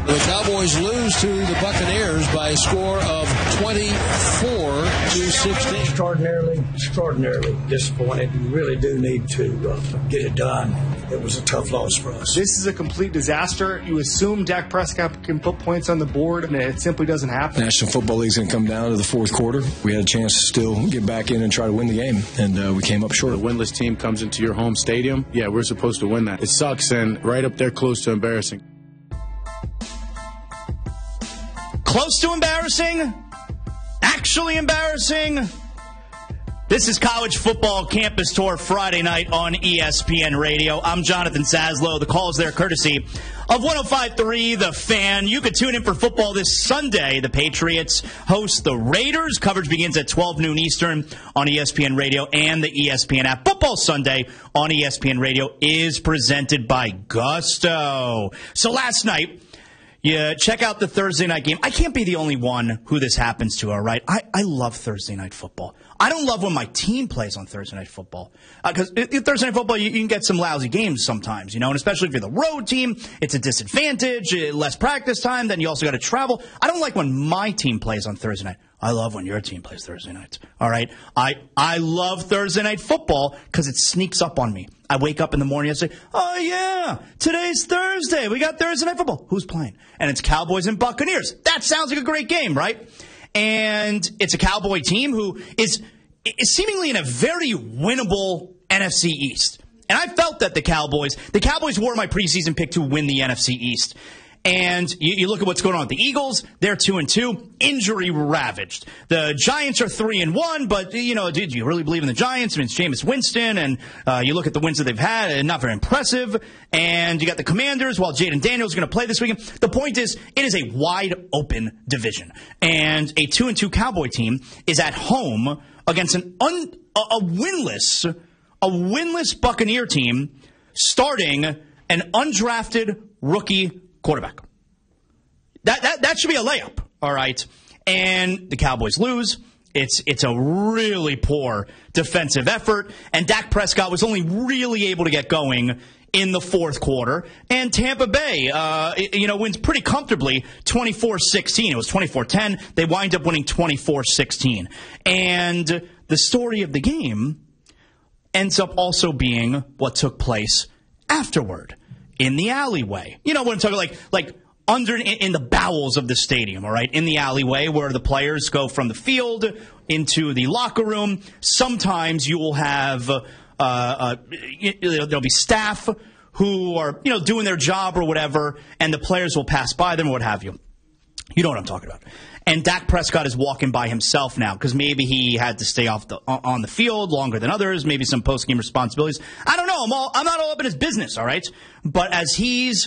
The Cowboys lose to the Buccaneers by a score of 24-16. Extraordinarily disappointed. We really do need to get it done. It was a tough loss for us. This is a complete disaster. You assume Dak Prescott can put points on the board, and it simply doesn't happen. National Football League's going to come down to the fourth quarter. We had a chance to still get back in and try to win the game, and we came up short. The winless team comes into your home stadium. Yeah, we're supposed to win that. It sucks, and right up there close to embarrassing. Close to embarrassing? Actually embarrassing? This is College Football Campus Tour Friday night on ESPN Radio. I'm Jonathan Saslow. The call is there courtesy of 105.3 The Fan. You could tune in for football this Sunday. The Patriots host the Raiders. Coverage begins at 12 noon Eastern on ESPN Radio and the ESPN app. Football Sunday on ESPN Radio is presented by Gusto. So last night, yeah, check out the Thursday night game. I can't be the only one who this happens to, all right? I love Thursday night football. I don't love when my team plays on Thursday night football. Because Thursday night football, you can get some lousy games sometimes, you know, and especially if you're the road team, it's a disadvantage, less practice time, then you also got to travel. I don't like when my team plays on Thursday night. I love when your team plays Thursday nights, all right? I love Thursday night football because it sneaks up on me. I wake up in the morning and say, oh, yeah, today's Thursday. We got Thursday night football. Who's playing? And it's Cowboys and Buccaneers. That sounds like a great game, right? And it's a Cowboy team who is seemingly in a very winnable NFC East. And I felt that the Cowboys were my preseason pick to win the NFC East. And you look at what's going on with the Eagles, they're 2-2, injury ravaged. The Giants are 3-1, but, you know, do you really believe in the Giants? I mean, it's Jameis Winston, and you look at the wins that they've had, not very impressive. And you got the Commanders, while Jaden Daniels is going to play this weekend. The point is, it is a wide-open division. And a 2-2 Cowboy team is at home against a winless Buccaneer team starting an undrafted rookie quarterback. That should be a layup, all right? And the Cowboys lose. It's a really poor defensive effort, and Dak Prescott was only really able to get going in the fourth quarter. And Tampa Bay, wins pretty comfortably 24-16. It was 24-10. They wind up winning 24-16. And the story of the game ends up also being what took place afterward. In the alleyway. You know what I'm talking like under in the bowels of the stadium, all right? In the alleyway where the players go from the field into the locker room. Sometimes you will have there'll be staff who are, doing their job or whatever, and the players will pass by them or what have you. You know what I'm talking about. And Dak Prescott is walking by himself now because maybe he had to stay on the field longer than others, maybe some post-game responsibilities. I don't know. I'm not all up in his business, all right? But as he's